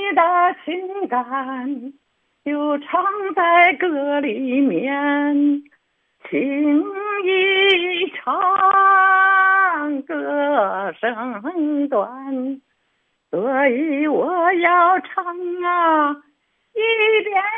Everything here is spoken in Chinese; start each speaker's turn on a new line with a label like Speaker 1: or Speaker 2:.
Speaker 1: 的情感就藏在歌里面，情一唱，歌声断，所以我要唱啊，一遍